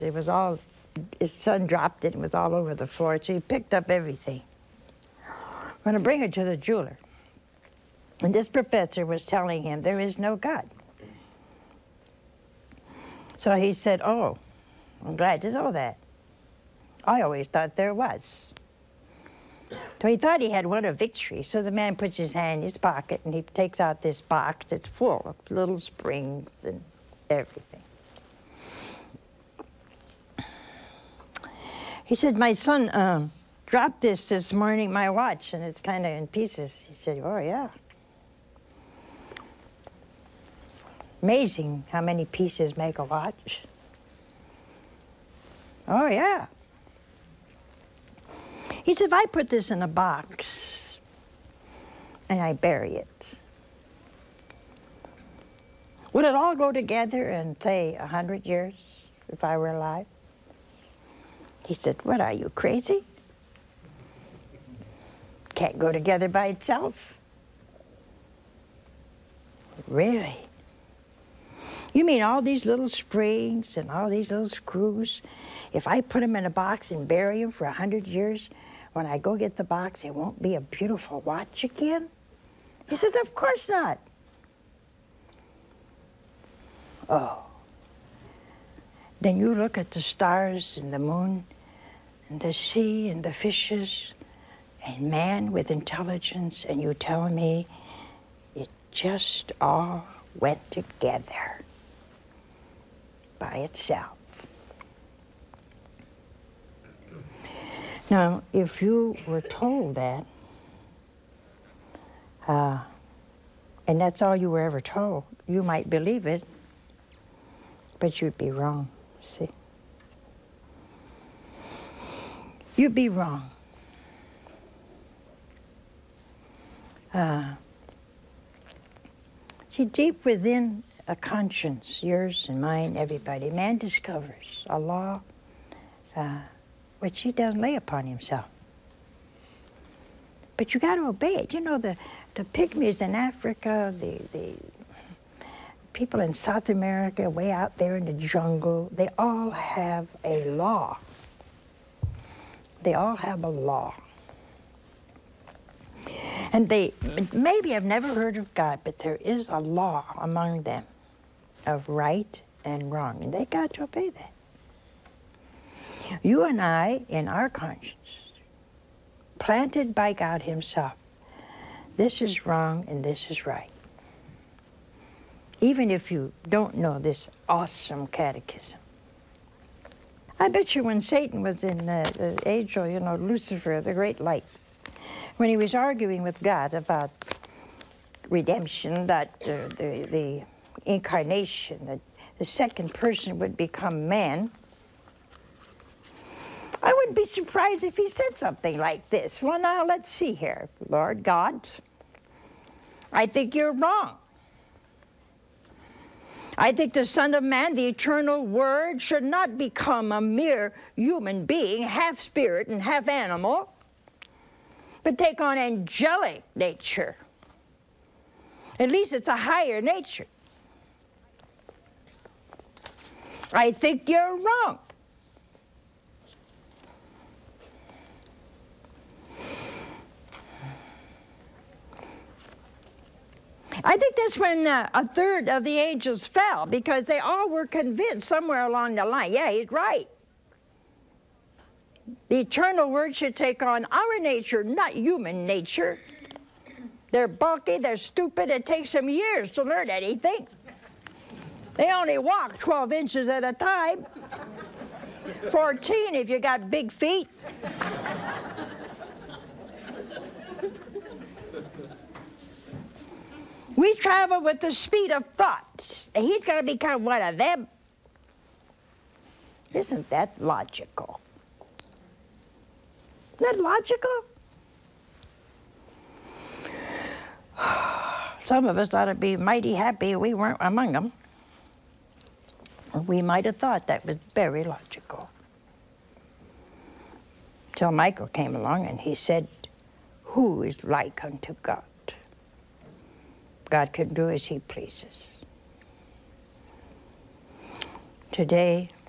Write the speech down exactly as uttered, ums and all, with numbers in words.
It was all, his son dropped it and it was all over the floor, so he picked up everything. I'm going to bring it to the jeweler. And this professor was telling him there is no God. So he said, oh, I'm glad to know that. I always thought there was. So he thought he had won a victory. So the man puts his hand in his pocket and he takes out this box that's full of little springs and everything. He said, my son uh, dropped this this morning, my watch, and it's kind of in pieces. He said, oh, yeah. Amazing how many pieces make a watch. Oh, yeah. He said, if I put this in a box and I bury it, would it all go together in, say, a hundred years if I were alive? He said, what are you, crazy? Can't go together by itself. Really? You mean all these little springs and all these little screws, if I put them in a box and bury them for a hundred years, when I go get the box, it won't be a beautiful watch again? He said, of course not. Oh. Then you look at the stars and the moon and the sea and the fishes and man with intelligence, and you tell me it just all went together by itself. Now, if you were told that, uh, and that's all you were ever told, you might believe it, but you'd be wrong, see? You'd be wrong. Uh, see, deep within a conscience, yours and mine, everybody, man discovers a law uh, which he doesn't lay upon himself. But you got to obey it. You know, the, the pygmies in Africa, the, the people in South America, way out there in the jungle, they all have a law. They all have a law. And they maybe have never heard of God, but there is a law among them of right and wrong, and they got to obey that. You and I, in our conscience, planted by God himself, this is wrong and this is right. Even if you don't know this awesome catechism. I bet you when Satan was in uh, the angel, you know, Lucifer, the great light, when he was arguing with God about redemption, that uh, the, the incarnation, that the second person would become man, I wouldn't be surprised if he said something like this. Well, now, let's see here, Lord God. I think you're wrong. I think the Son of Man, the eternal Word, should not become a mere human being, half spirit and half animal, but take on angelic nature. At least it's a higher nature. I think you're wrong. I think that's when uh, a third of the angels fell, because they all were convinced somewhere along the line, yeah, he's right. The eternal Word should take on our nature, not human nature. They're bulky, they're stupid, it takes them years to learn anything. They only walk twelve inches at a time. fourteen if you got big feet. We travel with the speed of thought, and he's going to become one of them. Isn't that logical? Isn't that logical? Some of us ought to be mighty happy we weren't among them. We might have thought that was very logical. Till Michael came along and he said, who is like unto God? God can do as he pleases. Today,